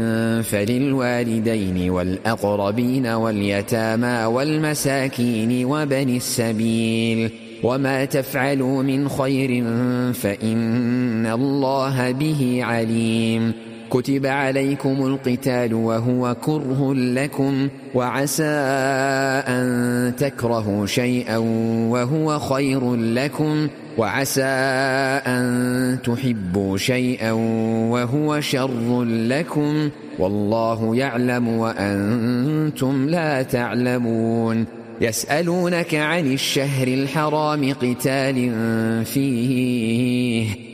فللوالدين والأقربين واليتامى والمساكين وبن السبيل وما تفعلوا من خير فإن الله به عليم. كتب عليكم القتال وهو كره لكم وعسى أن تكرهوا شيئا وهو خير لكم وعسى أن تحبوا شيئا وهو شر لكم والله يعلم وأنتم لا تعلمون. يسألونك عن الشهر الحرام قتال فيه